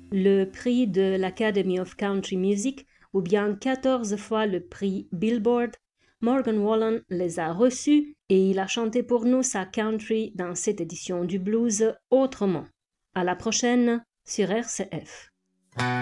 le prix de l'Academy of Country Music ou bien 14 fois le prix Billboard, Morgan Wallen les a reçus et il a chanté pour nous sa country dans cette édition du blues autrement. À la prochaine sur RCF.